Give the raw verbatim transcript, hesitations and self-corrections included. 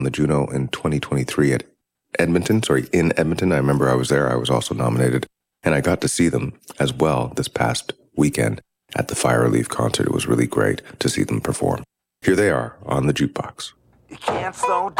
the Juno in twenty twenty-three at Edmonton, sorry, in Edmonton. I remember I was there. I was also nominated. And I got to see them as well this past weekend at the Fire Relief concert. It was really great to see them perform. Here they are on the jukebox. You can't slow down.